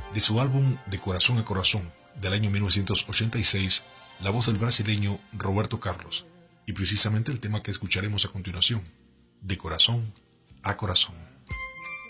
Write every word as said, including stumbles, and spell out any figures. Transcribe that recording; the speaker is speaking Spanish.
De su álbum De Corazón a Corazón del año mil novecientos ochenta y seis, la voz del brasileño Roberto Carlos, y precisamente el tema que escucharemos a continuación, De Corazón a Corazón.